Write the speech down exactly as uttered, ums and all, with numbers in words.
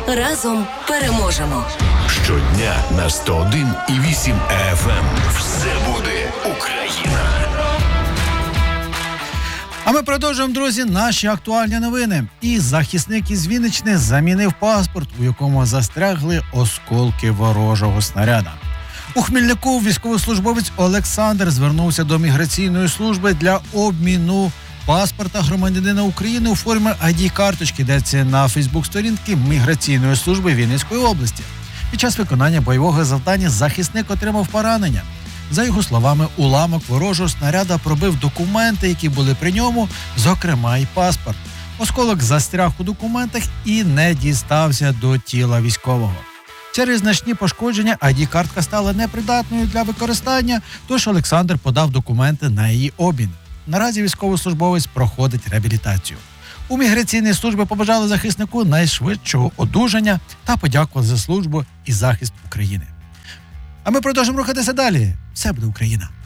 Разом переможемо. Щодня на сто один і вісім еф ем. Все буде Україна. А ми продовжуємо, друзі, наші актуальні новини. І захисник із Вінниччини замінив паспорт, у якому застрягли осколки ворожого снаряда. У Хмільнику військовослужбовець Олександр звернувся до міграційної служби для обміну паспорта громадянина України у формі ай ді-карточки, йдеться на фейсбук-сторінки міграційної служби Вінницької області. Під час виконання бойового завдання захисник отримав поранення. За його словами, уламок ворожого снаряда пробив документи, які були при ньому, зокрема й паспорт. Осколок застряг у документах і не дістався до тіла військового. Через значні пошкодження ай ді-картка стала непридатною для використання, тож Олександр подав документи на її обмін. Наразі військовослужбовець проходить реабілітацію. У міграційній службі побажали захиснику найшвидшого одужання та подякували за службу і захист України. А ми продовжимо рухатися далі. Все буде Україна.